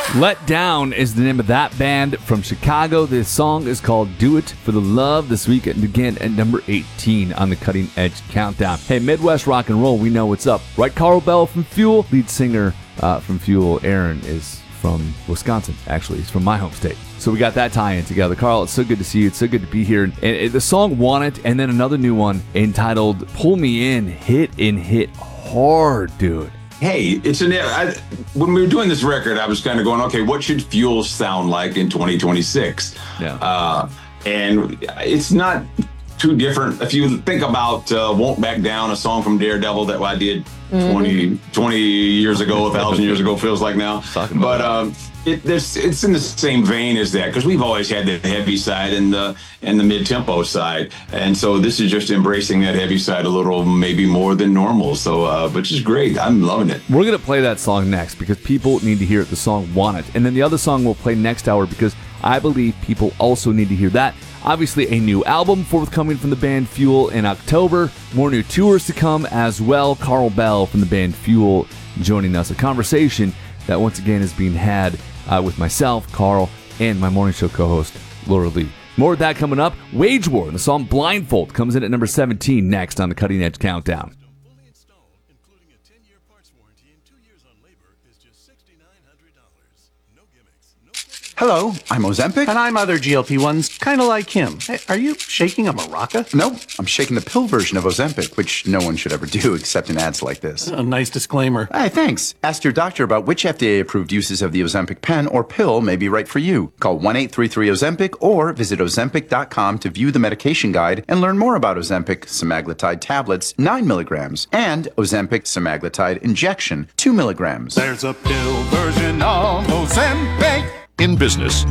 Let Down is the name of that band from Chicago. This song is called Do It for the Love. This week it began at number 18 on the Cutting Edge Countdown. Hey, Midwest rock and roll, we know what's up. Right, Carl Bell from Fuel, lead singer from Fuel, Aaron, is from Wisconsin, actually. He's from my home state. So we got that tie-in together. Carl, it's so good to see you. It's so good to be here. And the song Want It, and then another new one entitled Pull Me In, hit hard, dude. Hey, when we were doing this record, I was kind of going, okay, what should Fuel sound like in 2026? Yeah. And it's not too different. If you think about Won't Back Down, a song from Daredevil that I did 20 years ago, 1,000 years ago, feels like now. But it's in the same vein as that, because we've always had the heavy side and the mid-tempo side. And so this is just embracing that heavy side a little, maybe more than normal. So, which is great. I'm loving it. We're going to play that song next because people need to hear it, the song Want It. And then the other song we'll play next hour because I believe people also need to hear that. Obviously, a new album forthcoming from the band Fuel in October. More new tours to come as well. Carl Bell from the band Fuel joining us. A conversation that once again is being had with myself, Carl, and my morning show co-host, Laura Lee. More of that coming up. Wage War and the song Blindfold comes in at number 17 next on the Cutting Edge Countdown. Fully installed, including a 10-year parts warranty and 2 years on labor, is just $6,900. No gimmicks, no flipping. Hello, I'm Ozempic. And I'm other GLP-1s, kind of like him. Hey, are you shaking a maraca? No, I'm shaking the pill version of Ozempic, which no one should ever do except in ads like this. A nice disclaimer. Hey, thanks. Ask your doctor about which FDA-approved uses of the Ozempic pen or pill may be right for you. Call 1-833-OZEMPIC or visit Ozempic.com to view the medication guide and learn more about Ozempic semaglutide tablets, 9 milligrams, and Ozempic semaglutide injection, 2 milligrams. There's a pill version of Ozempic. In business,